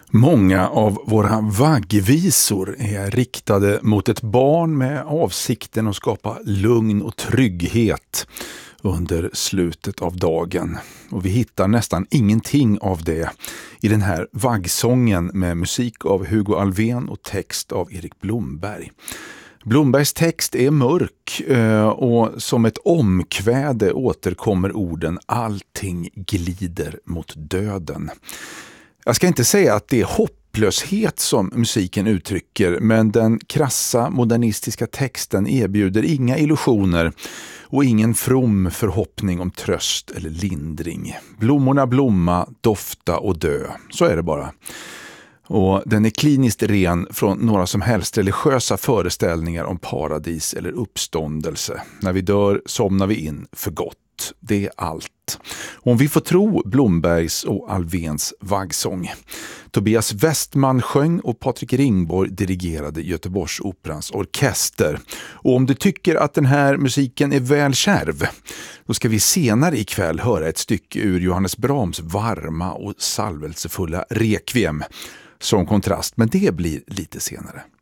Många av våra vaggvisor är riktade mot ett barn med avsikten att skapa lugn och trygghet under slutet av dagen. Och vi hittar nästan ingenting av det i den här vaggsången med musik av Hugo Alfvén och text av Erik Blomberg. Blombergs text är mörk och som ett omkväde återkommer orden "allting glider mot döden". Jag ska inte säga att det är hopplöshet som musiken uttrycker, men den krassa modernistiska texten erbjuder inga illusioner och ingen from förhoppning om tröst eller lindring. Blommorna blomma, dofta och dö. Så är det bara. Och den är kliniskt ren från några som helst religiösa föreställningar om paradis eller uppståndelse. När vi dör somnar vi in för gott. Det är allt. Om vi får tro Blombergs och Alfvéns vaggsång. Tobias Westman sjöng och Patrik Ringborg dirigerade Göteborgsoperans orkester. Och om du tycker att den här musiken är väl kärv, då ska vi senare ikväll höra ett stycke ur Johannes Brahms varma och salvelsefulla Requiem som kontrast, men det blir lite senare.